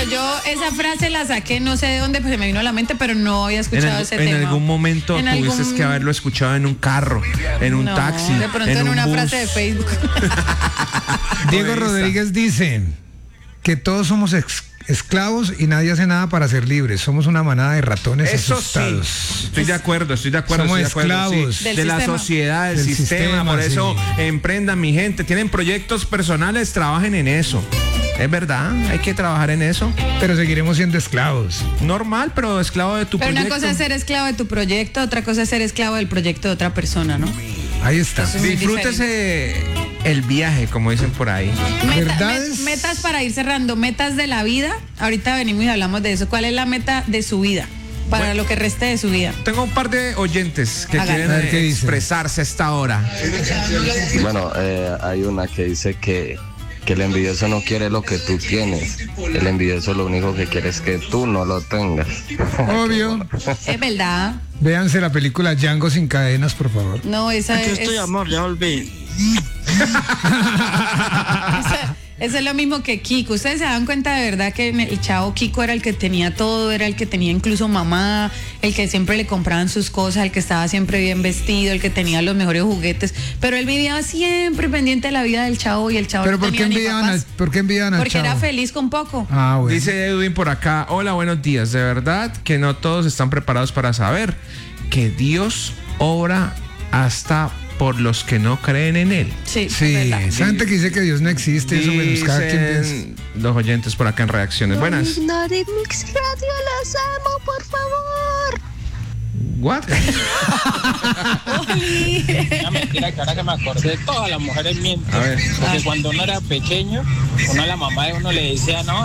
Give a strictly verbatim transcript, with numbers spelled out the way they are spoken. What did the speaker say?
Pero yo esa frase la saqué, no sé de dónde, pues se me vino a la mente, pero no había escuchado en, ese en tema. En algún momento ¿En tuviste algún... que haberlo escuchado en un carro, en un no, taxi, de pronto en, en un una bus. frase de Facebook. Diego Rodríguez dice que todos somos ex- esclavos y nadie hace nada para ser libres. Somos una manada de ratones Eso asustados. sí, estoy de acuerdo, estoy de acuerdo. Somos estoy de acuerdo, esclavos. sí, Del de la sistema. sociedad, del, Del sistema, sistema, por sí. eso emprendan, mi gente. Tienen proyectos personales, trabajen en eso. Es verdad, hay que trabajar en eso. Pero seguiremos siendo esclavos. Normal, pero esclavo de tu Pero proyecto. una cosa es ser esclavo de tu proyecto, otra cosa es ser esclavo del proyecto de otra persona, ¿no? Ahí está. Eso es muy Disfrútese el viaje, como dicen por ahí. Meta- ¿Verdades? met- metas para ir cerrando, metas de la vida. Ahorita venimos y hablamos de eso. ¿Cuál es la meta de su vida? Para Bueno. lo que reste de su vida. Tengo un par de oyentes que Hágale. quieren A ver, ¿qué eh, dicen? expresarse a esta hora. Bueno, eh, hay una que dice que, que el envidioso no quiere lo que tú tienes. El envidioso lo único que quiere es que tú no lo tengas. Obvio. Es verdad. Véanse la película Django sin cadenas, por favor. No, esa Aquí es. estoy, amor, ya volví. esa- Eso es lo mismo que Kiko. Ustedes se dan cuenta de verdad que el chavo Kiko era el que tenía todo, era el que tenía incluso mamá, el que siempre le compraban sus cosas, el que estaba siempre bien vestido, el que tenía los mejores juguetes, pero él vivía siempre pendiente de la vida del chavo y el chavo Pero no ¿por qué tenía ni envidiaban al, papás, ¿por qué envidiaban al porque era chavo? feliz con poco. Ah, bueno. Dice Edwin por acá, hola, buenos días. De verdad que no todos están preparados para saber que Dios obra hasta por los que no creen en Él. Sí, Sí, es verdad. esa gente que dice que Dios no existe, eso menos cada quien piensa. Dicen los oyentes por acá en reacciones. Buenas. Ignoren Mix Radio, las amo, por favor. What? Una mentira que ahora que me acordé, todas las mujeres mienten. A ver. Porque cuando uno era pequeño, uno a la mamá de uno le decía, no,